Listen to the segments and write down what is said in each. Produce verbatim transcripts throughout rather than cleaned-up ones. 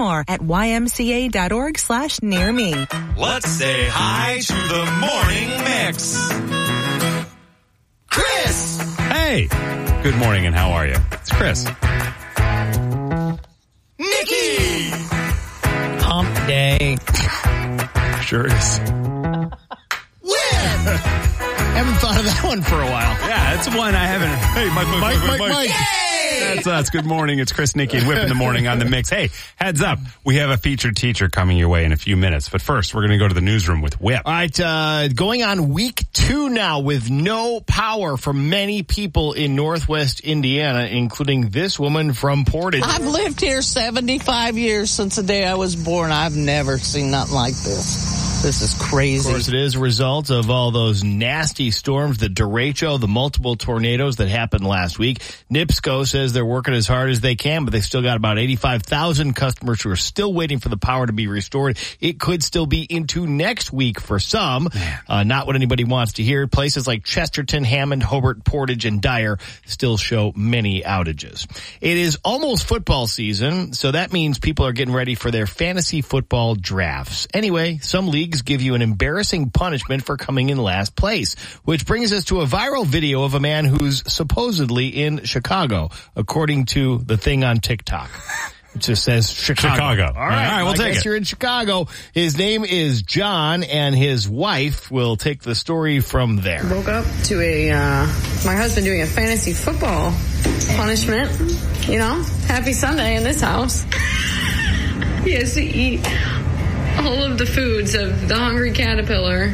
more at ymca.org slash near me. Let's say hi to the Morning Mix. Chris! Hey! Good morning, and how are you? It's Chris. Nikki! Hump day. Sure is. Whip! Haven't thought of that one for a while. Yeah, it's one I haven't. Hey, Mike, Mike, Mike, Mike, Mike. Mike. That's us. Good morning. It's Chris, Nikki, and Whip in the morning on the Mix. Hey, heads up. We have a featured teacher coming your way in a few minutes. But first, we're going to go to the newsroom with Whip. All right, uh, going on week two now with no power for many people in Northwest Indiana, including this woman from Portage. I've lived here seventy-five years since the day I was born. I've never seen nothing like this. This is crazy. Of course, it is a result of all those nasty storms, the derecho, the multiple tornadoes that happened last week. NIPSCO says they're working as hard as they can, but they still got about eighty-five thousand customers who are still waiting for the power to be restored. It could still be into next week for some. Uh, not what anybody wants to hear. Places like Chesterton, Hammond, Hobart, Portage, and Dyer still show many outages. It is almost football season, so that means people are getting ready for their fantasy football drafts. Anyway, some leagues give you an embarrassing punishment for coming in last place, which brings us to a viral video of a man who's supposedly in Chicago, according to the thing on TikTok. It just says Chicago. Chicago. All right, All right, we'll I take guess it. You're in Chicago. His name is John, and his wife will take the story from there. Woke up to a, uh, my husband doing a fantasy football punishment. You know, happy Sunday in this house. He has to eat all of the foods of the hungry caterpillar.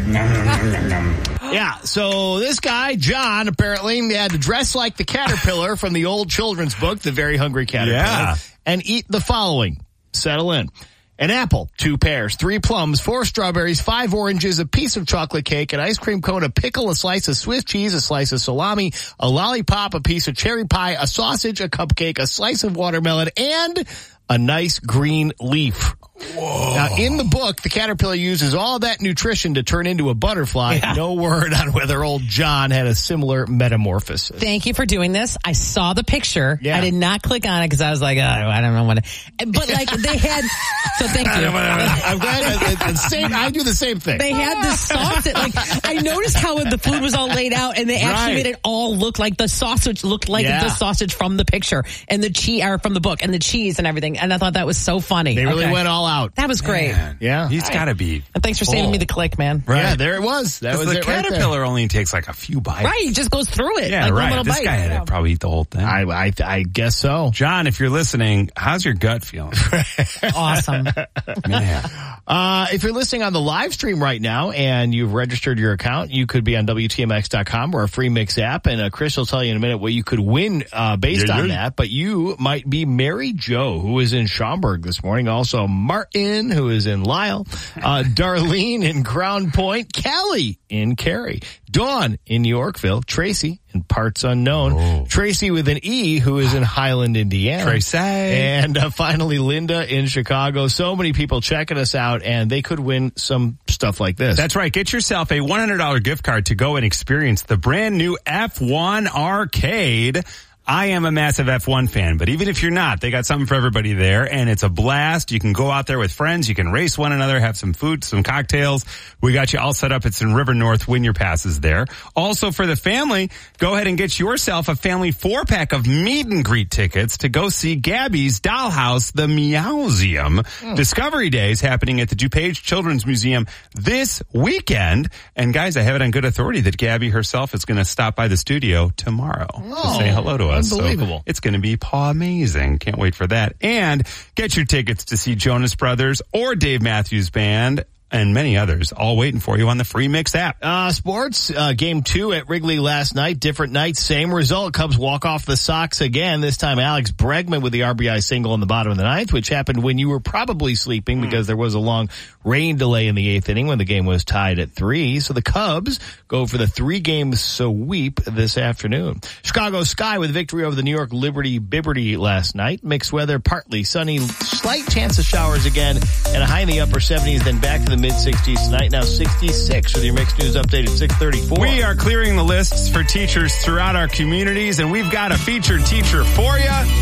Yeah, so this guy, John, apparently had to dress like the caterpillar from the old children's book, The Very Hungry Caterpillar, Yeah. and eat the following. Settle in. An apple, two pears, three plums, four strawberries, five oranges, a piece of chocolate cake, an ice cream cone, a pickle, a slice of Swiss cheese, a slice of salami, a lollipop, a piece of cherry pie, a sausage, a cupcake, a slice of watermelon, and a nice green leaf. Whoa. Now, in the book, the caterpillar uses all of that nutrition to turn into a butterfly. Yeah. No word on whether old John had a similar metamorphosis. Thank you for doing this. I saw the picture. Yeah. I did not click on it because I was like, oh, I don't know what. To, but like they had. So thank you. I'm glad. I, same, I do the same thing. They had the sausage. Like I noticed how the food was all laid out, and they actually Right. made it all look like the sausage looked like Yeah. the sausage from the picture and the cheese, or from the book, and the cheese and everything. And I thought that was so funny. They really Okay. went all out. That was great. Man, Yeah. He's got to be. And thanks for saving full. me the click, man. Right. Yeah, there it was. That was the it right there. caterpillar only takes like a few bites. Right, he just goes through it. Yeah, like one right. little This bite. guy had Yeah. to probably eat the whole thing. I, I, I guess so. John, if you're listening, how's your gut feeling? Awesome. Man. Uh, if you're listening on the live stream right now and you've registered your account, you could be on W T M X dot com or a free Mix app. And uh, Chris will tell you in a minute what you could win uh, based Yeah, on yeah. that. But you might be Mary Jo, who is in Schaumburg this morning. Also Martin, who is in Lisle. Uh, Darlene in Crown Point. Kelly in Cary. Dawn in Yorkville. Tracy in parts unknown. Oh. Tracy with an E, who is in Highland, Indiana. Tracy. And uh, finally, Linda in Chicago. So many people checking us out, and they could win some stuff like this. That's right. Get yourself a one hundred dollars gift card to go and experience the brand new F one Arcade. I am a massive F one fan, but even if you're not, they got something for everybody there, and it's a blast. You can go out there with friends. You can race one another, have some food, some cocktails. We got you all set up. It's in River North. Win your passes there. Also, for the family, go ahead and get yourself a family four-pack of meet and greet tickets to go see Gabby's Dollhouse, the Meowseum. Mm. Discovery Days happening at the DuPage Children's Museum this weekend. And guys, I have it on good authority that Gabby herself is going to stop by the studio tomorrow Oh. to say hello to us. Unbelievable. So it's going to be paw amazing. Can't wait for that. And get your tickets to see Jonas Brothers or Dave Matthews Band and many others all waiting for you on the free Mix app. Uh, sports, uh, game two at Wrigley last night. Different night, same result. Cubs walk off the Sox again. This time Alex Bregman with the R B I single in the bottom of the ninth, which happened when you were probably sleeping because there was a long rain delay in the eighth inning when the game was tied at three. So the Cubs go for the three-game sweep this afternoon. Chicago Sky with victory over the New York Liberty Bibberty last night. Mixed weather, partly sunny, slight chance of showers again, and a high in the upper seventies, then back to the mid-sixties tonight. Now sixty-six with your Mix News update at six thirty-four. We are clearing the lists for teachers throughout our communities, and we've got a featured teacher for you.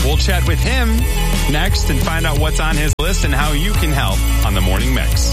We'll chat with him next and find out what's on his list and how you can help on the Morning Mix.